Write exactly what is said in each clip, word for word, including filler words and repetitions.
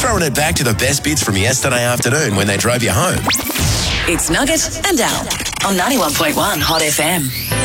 throwing it back to the best bits from yesterday afternoon when they drove you home. It's Nugget and Al on ninety-one point one Hot F M.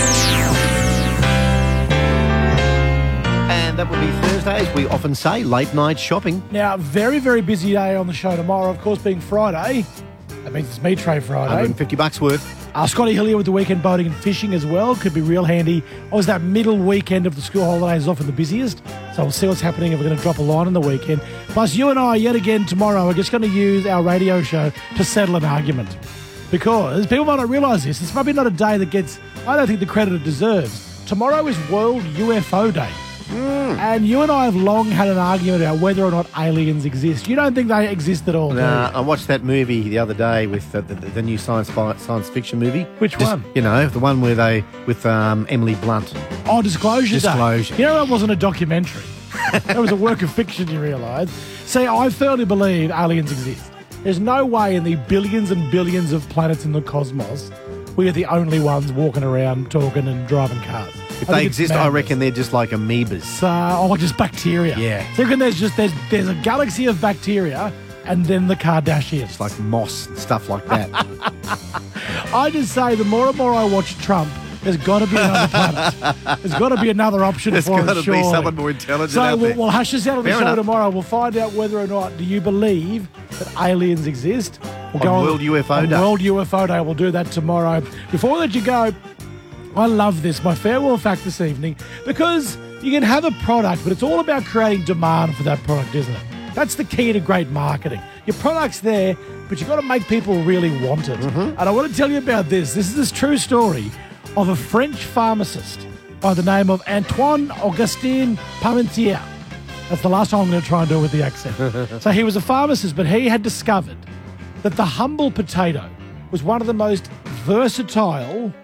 And that would be Thursday, as we often say, late night shopping. Now, very, very busy day on the show tomorrow. Of course, being Friday, that means it's Meat Tray Friday. one hundred fifty bucks worth. Uh, Scotty Hillier with the weekend boating and fishing as well. Could be real handy. Always that middle weekend of the school holidays is often the busiest. So we'll see what's happening if we're going to drop a line on the weekend. Plus, you and I, yet again tomorrow, are just going to use our radio show to settle an argument. Because people might not realise this. It's probably not a day that gets, I don't think, the credit it deserves. Tomorrow is World U F O Day. Mm. And you and I have long had an argument about whether or not aliens exist. You don't think they exist at all, Nah, do you? I watched that movie the other day with the, the, the new science fi- science fiction movie. Which Just, one? You know, the one where they with um, Emily Blunt. Oh, Disclosure Day. Disclosure. You know, that wasn't a documentary. That was a work of fiction, you realise. See, I firmly believe aliens exist. There's no way in the billions and billions of planets in the cosmos we are the only ones walking around, talking and driving cars. If I they think it's exist, I madness. reckon they're just like amoebas. So, oh, just bacteria. Yeah. So you reckon there's just there's there's a galaxy of bacteria, and then the Kardashians. It's like moss and stuff like that. I just say the more and more I watch Trump, there's got to be another planet. There's got to be another option There's for got us. to surely. be someone more intelligent So out we'll, there. we'll hush this out on the Fair show enough. tomorrow. We'll find out whether or not do you believe that aliens exist. We'll On World U F O on Day. World U F O Day. We'll do that tomorrow. Before we let you go, I love this, my farewell fact this evening, because you can have a product, but it's all about creating demand for that product, isn't it? That's the key to great marketing. Your product's there, but you've got to make people really want it. Mm-hmm. And I want to tell you about this. This is this true story of a French pharmacist by the name of Antoine Augustin Parmentier. That's the last time I'm going to try and do it with the accent. So he was a pharmacist, but he had discovered that the humble potato was one of the most versatile